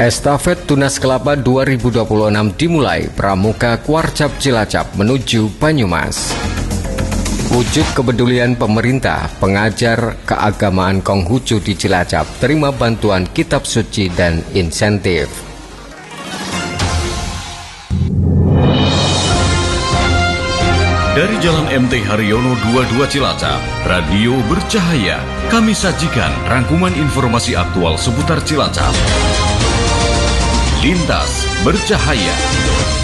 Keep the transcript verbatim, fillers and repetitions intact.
Estafet Tunas Kelapa dua ribu dua puluh enam dimulai Pramuka Kuarcap Cilacap menuju Banyumas. Wujud kepedulian pemerintah, pengajar keagamaan Konghucu di Cilacap terima bantuan kitab suci dan insentif. Dari Jalan M T Haryono dua puluh dua Cilacap, Radio Bercahaya, kami sajikan rangkuman informasi aktual seputar Cilacap. Lintas Bercahaya.